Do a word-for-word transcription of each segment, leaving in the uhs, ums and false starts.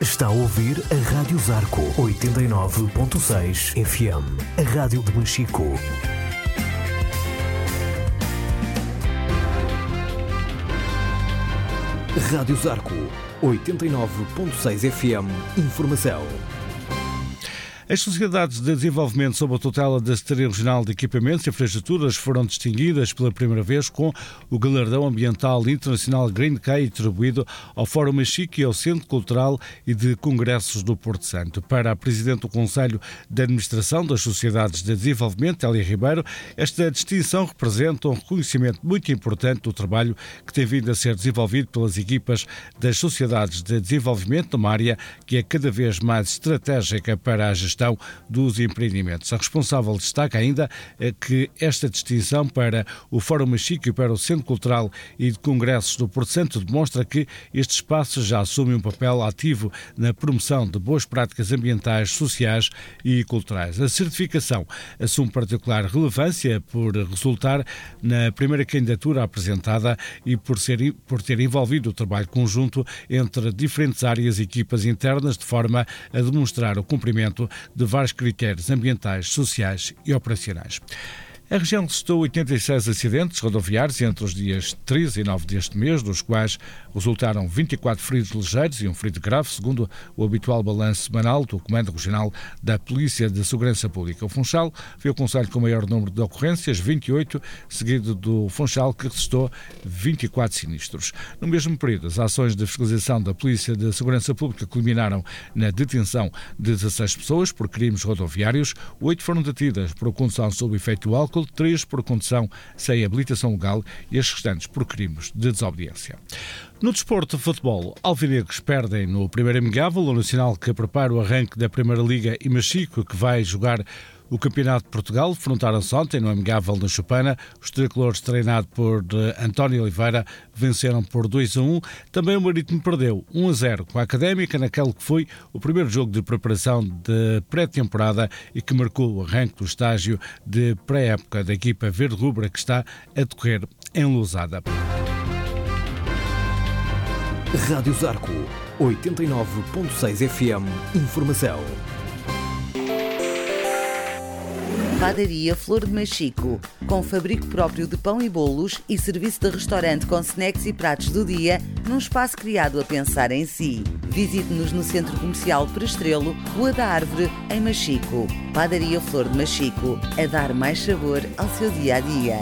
Está a ouvir a Rádio Zarco oitenta e nove ponto seis F M, a rádio de Machico. Rádio Zarco oitenta e nove ponto seis F M, informação. As sociedades de desenvolvimento sob a tutela da Secretaria Regional de Equipamentos e Infraestruturas foram distinguidas pela primeira vez com o Galardão Ambiental Internacional Green Key, atribuído ao Fórum Machico e ao Centro Cultural e de Congressos do Porto Santo. Para a Presidente do Conselho de Administração das Sociedades de Desenvolvimento, Elia Ribeiro, esta distinção representa um reconhecimento muito importante do trabalho que tem vindo a ser desenvolvido pelas equipas das sociedades de desenvolvimento numa área que é cada vez mais estratégica para a gestão dos empreendimentos. A responsável destaca ainda que esta distinção para o Fórum Machico e para o Centro Cultural e de Congressos do Porto Santo demonstra que este espaço já assume um papel ativo na promoção de boas práticas ambientais, sociais e culturais. A certificação assume particular relevância por resultar na primeira candidatura apresentada e por, ser, por ter envolvido o trabalho conjunto entre diferentes áreas e equipas internas, de forma a demonstrar o cumprimento de vários critérios ambientais, sociais e operacionais. A região registrou oitenta e seis acidentes rodoviários entre os dias treze e nove deste mês, dos quais resultaram vinte e quatro feridos ligeiros e um ferido grave, segundo o habitual balanço semanal do Comando Regional da Polícia de Segurança Pública. O Funchal foi o concelho com o maior número de ocorrências, vinte e oito, seguido do Funchal, que registrou vinte e quatro sinistros. No mesmo período, as ações de fiscalização da Polícia de Segurança Pública culminaram na detenção de dezasseis pessoas por crimes rodoviários, oito foram detidas por condução sob efeito do álcool, três por condução sem habilitação legal e as restantes por crimes de desobediência. No desporto de futebol, alvinegros perdem no primeiro amigável, o Nacional que prepara o arranque da Primeira Liga e Machico, que vai jogar o Campeonato de Portugal. Defrontaram-se ontem no amigável na Chupana. Os tricolores, treinados por António Oliveira, venceram por dois a um. Também o Marítimo perdeu um a zero com a Académica, naquele que foi o primeiro jogo de preparação de pré-temporada e que marcou o arranque do estágio de pré-época da equipa verde-rubra, que está a decorrer em Lousada. Rádio Zarco oitenta e nove ponto seis F M, informação. Padaria Flor de Machico, com fabrico próprio de pão e bolos e serviço de restaurante com snacks e pratos do dia, num espaço criado a pensar em si. Visite-nos no Centro Comercial Prestrelo, Rua da Árvore, em Machico. Padaria Flor de Machico, a dar mais sabor ao seu dia-a-dia.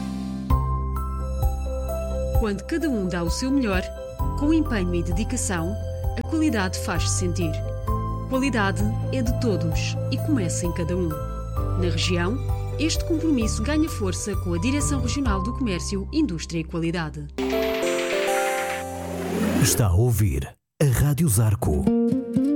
Quando cada um dá o seu melhor, com empenho e dedicação, a qualidade faz-se sentir. Qualidade é de todos e começa em cada um. Na região, este compromisso ganha força com a Direção Regional do Comércio, Indústria e Qualidade. Está a ouvir a Rádio Zarco.